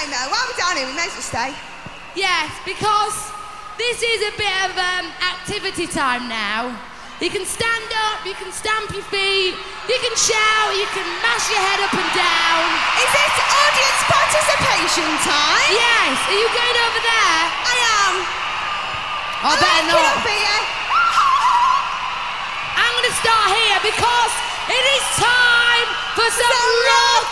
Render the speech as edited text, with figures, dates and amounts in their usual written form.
stay, Mel. While we're down here, we may as well stay. Yes, because this is a bit of activity time now. You can stand up, you can stamp your feet, you can shout, you can mash your head up and down. Is it audience participation time? Yes, are you going over there? I am. I better not. Up here. I'm going to start here because it is time for some rock